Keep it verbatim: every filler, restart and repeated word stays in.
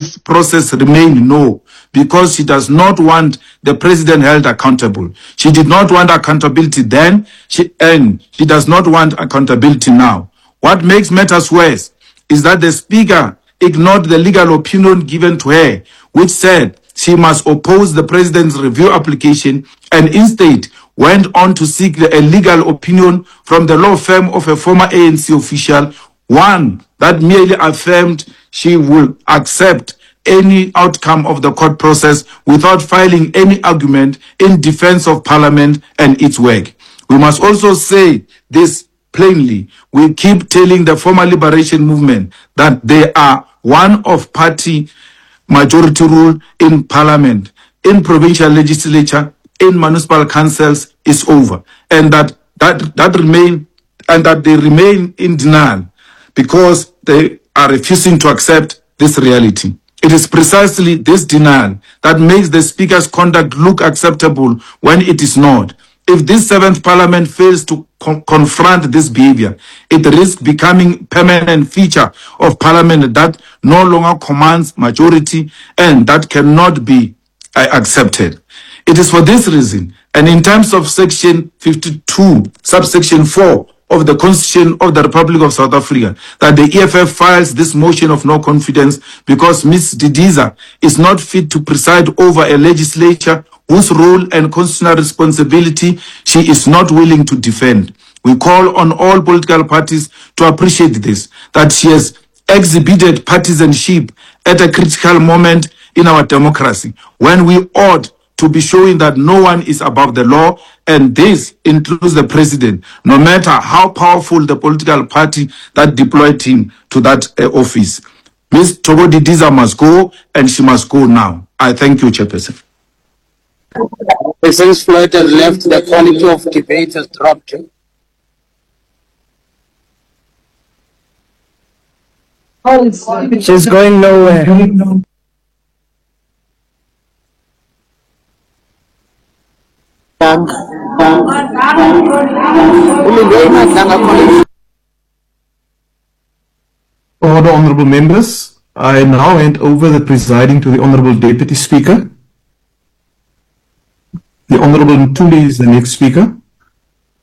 court process remain no, because she does not want the president held accountable. She did not want accountability then, she, and she does not want accountability now. What makes matters worse is that the speaker ignored the legal opinion given to her, which said she must oppose the president's review application, and instead went on to seek a legal opinion from the law firm of a former A N C official, one that merely affirmed she will accept any outcome of the court process without filing any argument in defense of Parliament and its work. We must also say this plainly. We keep telling the former liberation movement that they are one of party majority rule in Parliament, in provincial legislature, in municipal councils is over, and that that that remain and that they remain in denial because they are refusing to accept this reality. It is precisely this denial that makes the speaker's conduct look acceptable when it is not. If this seventh parliament fails to con confront this behavior, it risks becoming a permanent feature of parliament that no longer commands majority and that cannot be uh, accepted. It is for this reason, and in terms of section fifty-two, subsection four of the Constitution of the Republic of South Africa, that the E F F files this motion of no confidence because Miz Didiza is not fit to preside over a legislature whose role and constitutional responsibility she is not willing to defend. We call on all political parties to appreciate this, that she has exhibited partisanship at a critical moment in our democracy, when we ought to be showing that no one is above the law, and this includes the president, no matter how powerful the political party that deployed him to that uh, office. Miz Thoko Didiza must go, and she must go now. I thank you, Chairperson. Since Floyd has left, the quality of debate has dropped. She's going nowhere. Order, honourable members. I now hand over the presiding to the Honourable Deputy Speaker. The Honourable Ntuli is the next speaker.